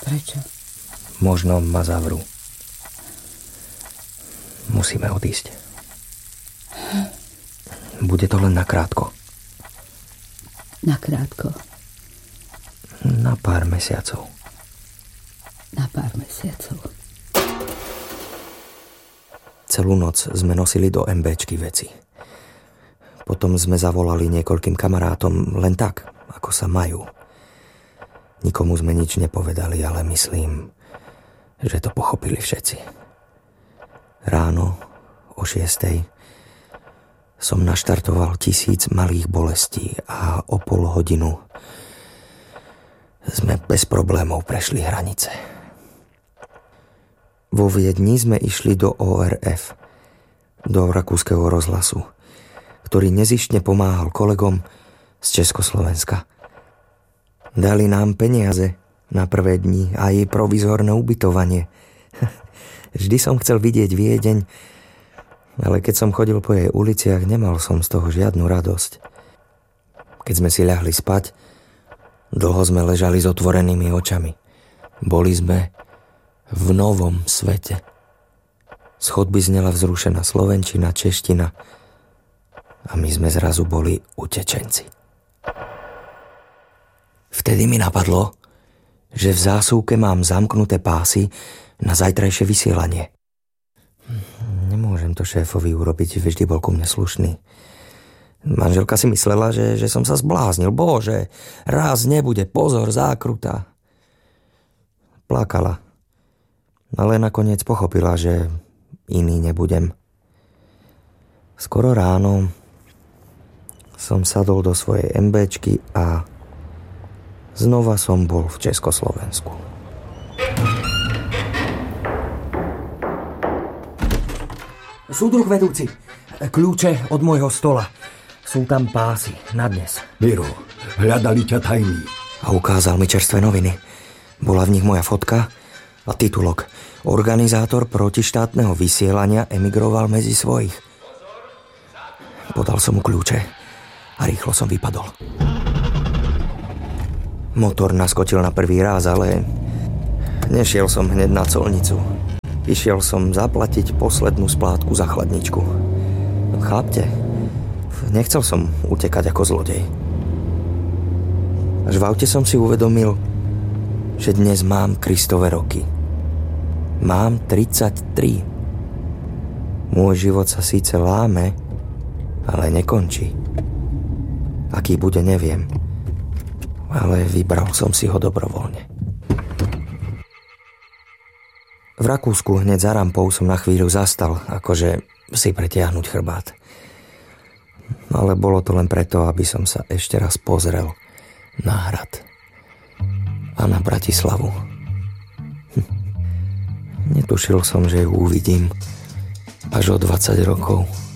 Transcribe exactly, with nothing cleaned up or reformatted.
Prečo? Možno ma zavrú. Musíme odísť. Bude to len nakrátko. Nakrátko? Na pár mesiacov. Na pár mesiacov. Celú noc sme nosili do MBčky veci. Potom sme zavolali niekoľkým kamarátom len tak, ako sa majú. Nikomu sme nič nepovedali, ale myslím, že to pochopili všetci. Ráno o šiestej som naštartoval tisíc malých bolestí a o pol hodinu sme bez problémov prešli hranice. Vo Viedni sme išli do ó er ef, do rakúskeho rozhlasu, ktorý nezištne pomáhal kolegom z Československa. Dali nám peniaze na prvé dni a jej provizorné ubytovanie. Vždy som chcel vidieť Viedeň, ale keď som chodil po jej uliciach, nemal som z toho žiadnu radosť. Keď sme si ľahli spať, dlho sme ležali s otvorenými očami. Boli sme v novom svete. Z chodby znela vzrušená slovenčina, čeština a my sme zrazu boli utečenci. Vtedy mi napadlo, že v zásuvke mám zamknuté pásy na zajtrajšie vysielanie. Nemôžem to šéfovi urobiť, vždy bol ku mne slušný. Manželka si myslela, že, že som sa zbláznil. Bože, raz nebude, pozor, zákruta. Plakala. Ale nakoniec pochopila, že iný nebudem. Skoro ráno som sadol do svojej MBčky a znova som bol v Československu. Súdruh vedúci, kľúče od môjho stola. Sú tam pásy na dnes. Miro, hľadali ťa tajní. A ukázal mi čerstvé noviny. Bola v nich moja fotka a titulok. Organizátor protištátneho vysielania emigroval medzi svojich. Podal som mu kľúče a rýchlo som vypadol. Motor naskočil na prvý ráz, ale nešiel som hneď na colnicu. Išiel som zaplatiť poslednú splátku za chladničku. Chápte? Nechcel som utekať ako zlodej. Až v aute som si uvedomil, že dnes mám Kristove roky. Mám tridsaťtri. Môj život sa síce láme, ale nekončí. Aký bude, neviem. Ale vybral som si ho dobrovoľne. V Rakúsku hneď za rampou som na chvíľu zastal, akože si pretiahnuť chrbát. Ale bolo to len preto, aby som sa ešte raz pozrel na hrad a na Bratislavu. Hm. Netušil som, že ju uvidím až o dvadsať rokov.